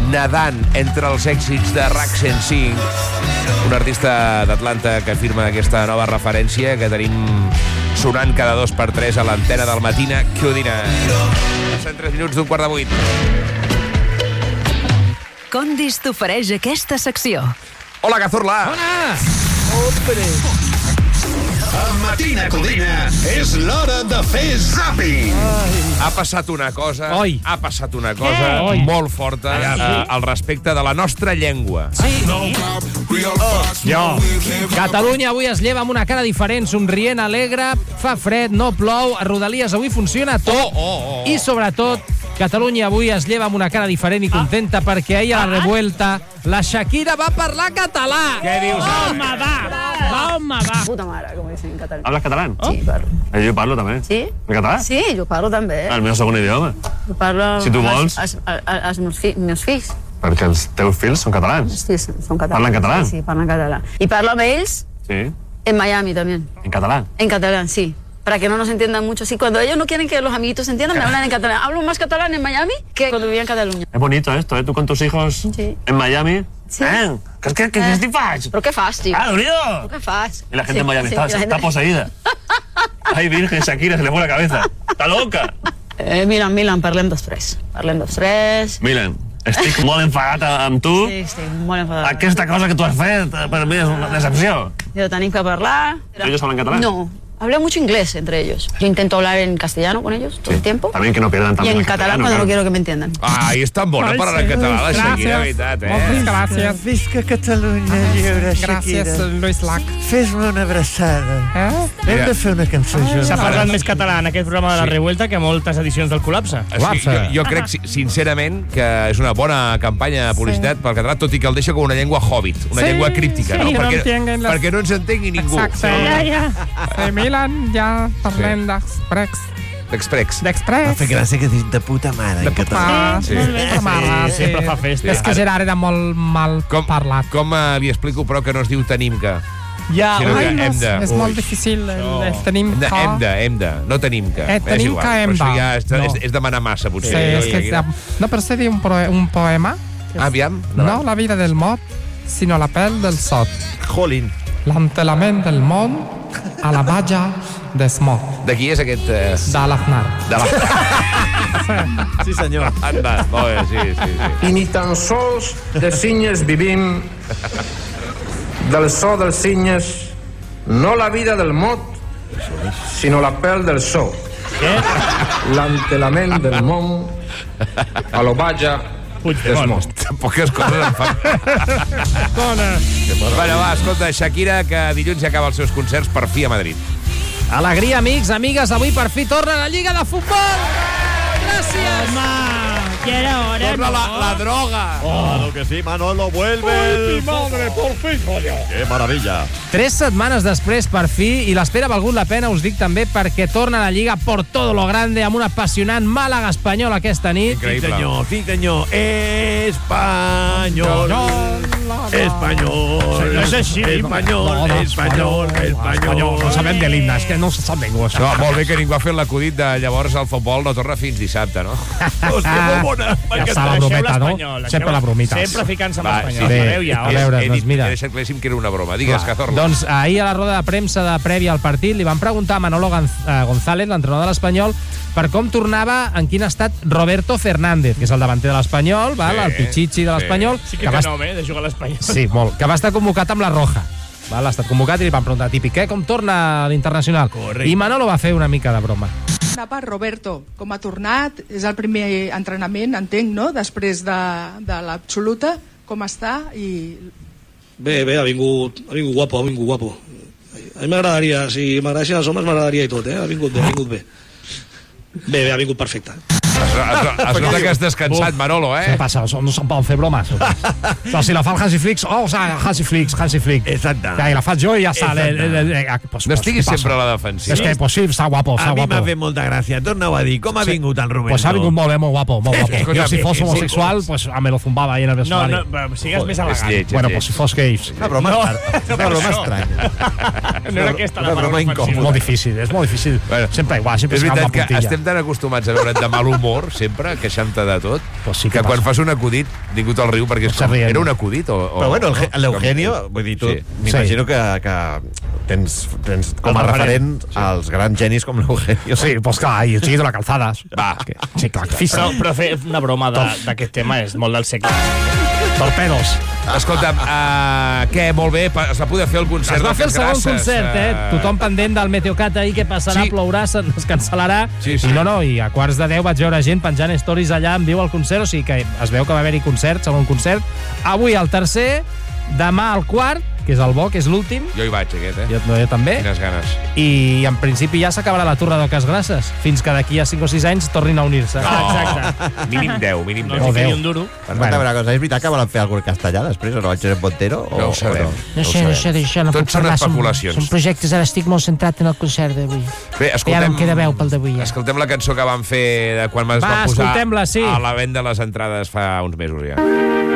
nedant entre els èxits de Raxen Singh, un artista d'Atlanta que firma aquesta nova referència que tenim sonant cada 2x3 a l'antena del Matina Codina. Passen 3 minuts d'un 7:45. Condis t'ofereix aquesta secció. Hola, Cazorla! Bona! Al Matina Codina és l'hora de fer zàping. Ha passat una cosa, Oi. Oi. Molt forta al respecte de la nostra llengua. Sí. Jo. Catalunya avui es lleva amb una cara diferent, somrient, alegre, fa fred, no plou, a Rodalies avui funciona tot. I sobretot, Catalunya avui es lleva amb una cara diferent i contenta perquè ahir a la revuelta la Shakira va parlar català. Què dius? Home, va. Puta mare, como dicen en catalán. ¿Hablas catalán? Sí, parlo. Jo parlo també. Sí? En català? Sí, jo parlo també. El meu segon idioma. Jo parlo... Si tu vols. Els meus fills. Perquè els teus fills són catalans. Els fills són catalans. Parlen català? Sí, parlen català. I parlo amb ells Sí. en Miami también. En català. En catalán, sí. Para que no nos entiendan mucho. Sí, cuando ellos no quieren que los amiguitos se entiendan, me hablan en catalán. Hablo más catalán en Miami que cuando vivía en Cataluña. Es bonito esto, ¿eh? Tú con tus hijos Sí. en Miami. Sí. ¿Qué t'hi faig? Però què fas, tio? ¡Ah, dolido! Però què fas? Y la gente en Miami Sí, está, la gente- está poseída. Ay, virgen, Shakira, se le fue la cabeza. Está loca. Milan, parlem després. Milen, estic molt enfadat amb tu. Sí, estic molt enfadada. Aquesta cosa que tu has fet, per mi és una decepció. Però tenim que parlar. ¿Ellos hablan catalán? No, hablan mucho inglés entre ellos. Yo intento hablar en castellano con ellos todo el tiempo. También que no pierdan tanto Y en el catalán cuando claro. no quiero que me entiendan. Ai, és tan bona parlar en català, la Shakira, de veritat, Moltes gràcies. Visca Catalunya lliure, Shakira. Gràcies, Luis Lac. Fes-me una abraçada. Hem de fer una cançó junts. S'ha parlat més català en aquest programa de la Revuelta que moltes edicions del Col·lapse. Jo crec, sincerament, que és una bona campanya de publicitat pel català, tot i que el deixa com una llengua hobbit, una llengua críptica, no? Perquè no ens entengui ningú. Exacte. Milan, ja parlem D'exprex. Va fer gràcia que dius de puta mare en català. Sí. Sempre fa festa. És que Gerard era molt mal parlat. Com li explico, però, que no es diu tenim que? Ja, Sinó que hem de. És molt difícil, el tenim que. Hem de, no tenim que. Tenim igual, que hem però això de. ja és demanar massa, potser. Sí, és que... No, però sé dir un poema. Aviam. No la vida del mot, sinó la pell del sot. Jolín. L'entelament del món a la batlla d'Esmot. De qui és aquest? De l'Aznar. Sí, senyor. Anda, molt bé, sí. I ni tan sols de cinyes vivim, del so dels cinyes, no la vida del mot, sinó la pèl del so. L'entelament del món a l'obatja d'Esmot. Poques coses em fan. Bueno, va, escolta, Shakira, que dilluns ja acaba els seus concerts per fi a Madrid. Alegria, amics, amigues, avui per fi torna la Lliga de Futbol! Gràcies! ja era hora. Torna la droga. Claro que sí, Manolo, vuelve. Madre, por fin, coño. ¡Qué maravilla! 3 setmanes després, per fi, i l'espera ha valgut la pena, us dic també, perquè torna a la Lliga por todo lo grande, amb un apassionant Màlaga-Espanyol aquesta nit. Increïble. Sí, senyor. Espanyol. Espanyol. No és així. Espanyol. No sabem de l'himne, és que no se sap ningú, això. No, molt bé que ningú ha fet l'acudit de llavors el futbol no torna fins dissabte, no? Hòstia, molt bona. Ja està la brometa, no? Sempre la bromita. Sempre ficant-se amb Va, l'Espanyol. sí. Sabeu ja. A veure, doncs mira. He deixat claríssim que era una broma. Digues, Cazorla. Doncs ahir a la roda de premsa de prèvia al partit li van preguntar a Manolo González, l'entrenador de l'Espanyol, per com tornava, en quin estat Roberto Fernández, que és el davanter de l'Espanyol, el Pichichi de l'Espanyol. Sí que té nom, de jugar a l'Espanyol. Sí, molt. Que va estar convocat amb la Roja. Ha estat convocat i li van preguntar, típic, com torna a l'Internacional? Correcte. I Manolo va fer una mica de broma. Per Roberto, com ha tornat, és el primer entrenament, entenc, no?, després de l'absoluta, com està i... Bé, ha vingut guapo, A mi m'agradaria, si m'agradessin els homes m'agradaria i tot, Ha vingut bé. Bé, ha vingut perfecte. Es nota que has descansat, Manolo, Què passa? No se'n poden fer bromes. Però si la fa el Hansi Flick, Hansi Flick. Exacte. I la faig jo i ja està. No estiguis sempre a la defensiva. És que, pues sí, està guapo, A mi m'ha fet molta gràcia. Torna-ho a dir. Com ha vingut el Roberto? Pues ha vingut molt bé, molt guapo. Jo, si fos homosexual, pues me lo zumbava ahí en el vestuari. No, però sigues més elegant. Bueno, pues si fos gays. Una broma estranya. No era aquesta la broma incòmoda. És molt difícil. Sempre igual, sempre És s'acaba veritat la que puntilla. estem tan acostumats a veure't de mal humor humor, sempre, queixant-te de tot, sí que quan fas un acudit, ningú te'l riu perquè era un acudit Però bueno, l'Eugenio, vull dir, tu m'imagino que tens com a referent als grans genis com l'Eugenio. Sí, pues clar, i el chiquito de la calzada. Va. Sí, clar. Però fer una broma d'aquest tema és molt del segle. Torpedos. Escolta'm, què, molt bé, es va poder fer el concert. Es va fer el segon concert, Tothom pendent del Meteocat ahir, què passarà, plourà, es cancel·larà. I no, i a quarts de 10 vaig veure gent penjant stories allà en viu al concert, o sigui que es veu que va haver-hi concert, segon concert. Avui el tercer, demà el quart, que és el bo, que és l'últim. Jo hi vaig, aquest, Jo també. Quines ganes. I en principi ja s'acabarà la turra d'Oques Grasses, fins que d'aquí a 5 o 6 anys tornin a unir-se. Exacte. Mínim 10, mínim 10. No fiqui un duro. Bueno, una cosa, és veritat que volen fer algun castellà després, o no vaig ser en Montero? No ho sabem. No sé, no puc parlar. Són projectes, ara estic molt centrat en el concert d'avui. Bé, I ara em queda veu pel d'avui. Escoltem la cançó que van fer de quan es va posar a la venda les entrades fa uns mesos ja.